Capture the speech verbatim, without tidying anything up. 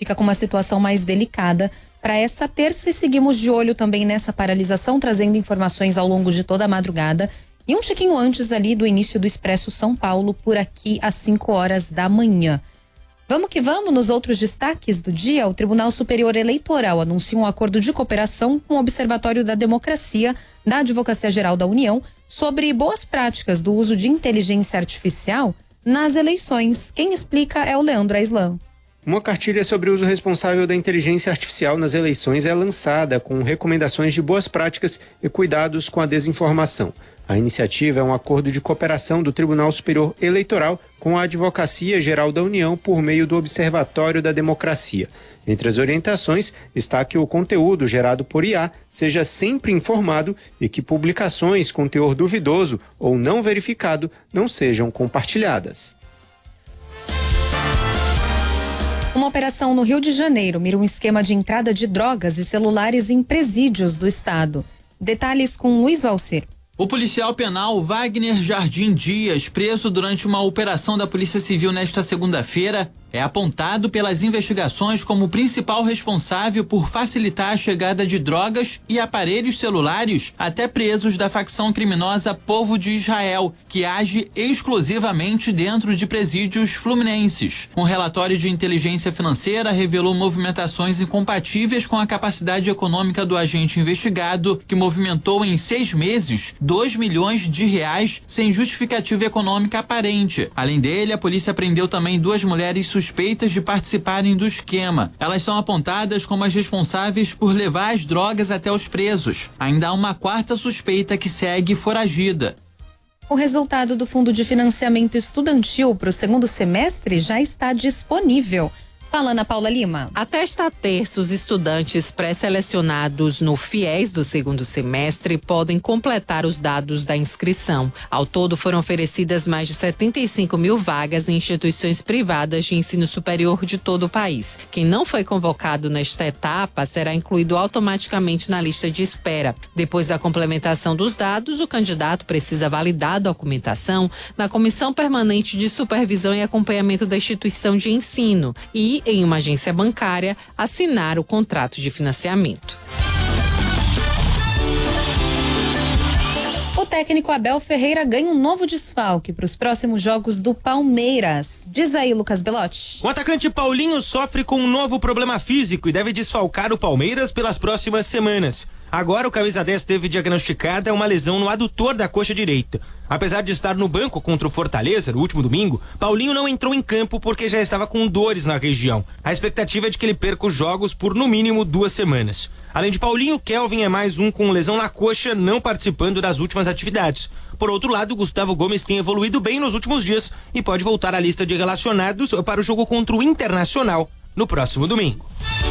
fica com uma situação mais delicada para essa terça e seguimos de olho também nessa paralisação, trazendo informações ao longo de toda a madrugada e um tiquinho antes ali do início do Expresso São Paulo, por aqui às cinco horas da manhã. Vamos que vamos, nos outros destaques do dia, o Tribunal Superior Eleitoral anuncia um acordo de cooperação com o Observatório da Democracia da Advocacia Geral da União sobre boas práticas do uso de inteligência artificial nas eleições. Quem explica é o Leandro Aislan. Uma cartilha sobre o uso responsável da inteligência artificial nas eleições é lançada com recomendações de boas práticas e cuidados com a desinformação. A iniciativa é um acordo de cooperação do Tribunal Superior Eleitoral com a Advocacia Geral da União por meio do Observatório da Democracia. Entre as orientações está que o conteúdo gerado por I A seja sempre informado e que publicações com teor duvidoso ou não verificado não sejam compartilhadas. Uma operação no Rio de Janeiro mira um esquema de entrada de drogas e celulares em presídios do estado. Detalhes com Luiz Valcer. O policial penal Wagner Jardim Dias, preso durante uma operação da Polícia Civil nesta segunda-feira, é apontado pelas investigações como o principal responsável por facilitar a chegada de drogas e aparelhos celulares até presos da facção criminosa Povo de Israel, que age exclusivamente dentro de presídios fluminenses. Um relatório de inteligência financeira revelou movimentações incompatíveis com a capacidade econômica do agente investigado, que movimentou em seis meses dois milhões de reais sem justificativa econômica aparente. Além dele, a polícia prendeu também duas mulheres suspeitas de participarem do esquema. Elas são apontadas como as responsáveis por levar as drogas até os presos. Ainda há uma quarta suspeita que segue foragida. O resultado do Fundo de Financiamento Estudantil para o segundo semestre já está disponível. Fala, Ana Paula Lima. Até esta terça, os estudantes pré-selecionados no FIES do segundo semestre podem completar os dados da inscrição. Ao todo, foram oferecidas mais de setenta e cinco mil vagas em instituições privadas de ensino superior de todo o país. Quem não foi convocado nesta etapa será incluído automaticamente na lista de espera. Depois da complementação dos dados, o candidato precisa validar a documentação na Comissão Permanente de Supervisão e Acompanhamento da Instituição de Ensino e, em uma agência bancária, assinar o contrato de financiamento. O técnico Abel Ferreira ganha um novo desfalque para os próximos jogos do Palmeiras. Diz aí, Lucas Belotti. O atacante Paulinho sofre com um novo problema físico e deve desfalcar o Palmeiras pelas próximas semanas. Agora o camisa dez teve diagnosticada uma lesão no adutor da coxa direita. Apesar de estar no banco contra o Fortaleza no último domingo, Paulinho não entrou em campo porque já estava com dores na região. A expectativa é de que ele perca os jogos por no mínimo duas semanas. Além de Paulinho, Kelvin é mais um com lesão na coxa, não participando das últimas atividades. Por outro lado, Gustavo Gomes tem evoluído bem nos últimos dias e pode voltar à lista de relacionados para o jogo contra o Internacional no próximo domingo.